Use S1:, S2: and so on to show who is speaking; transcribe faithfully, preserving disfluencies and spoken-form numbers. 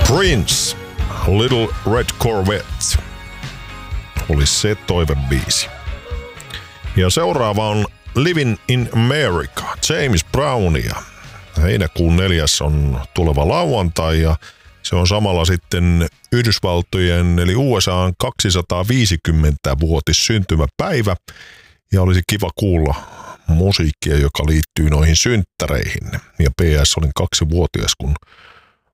S1: Prince, Little Red Corvette oli se toivebiisi. Ja seuraava on Living in America, James Brownia. Heinäkuun neljäs on tuleva lauantai ja se on samalla sitten Yhdysvaltojen eli U S A:n kaksisataaviisikymmenvuotis syntymäpäivä. Ja olisi kiva kuulla musiikkia, joka liittyy noihin synttäreihin. Ja P S olin kaksivuotias, kun